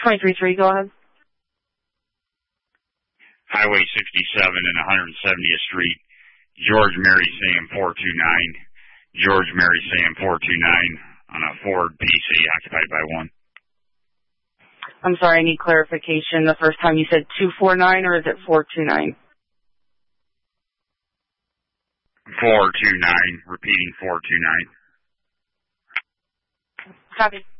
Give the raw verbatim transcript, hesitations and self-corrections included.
twenty-three three, go ahead. Highway sixty-seven and one hundred seventieth Street. George Mary Sam four two nine. George Mary Sam four two nine on a Ford P C occupied by one. I'm sorry, I need clarification. The first time you said two four nine, or is it four two nine? four two nine, repeating four two nine. Copy.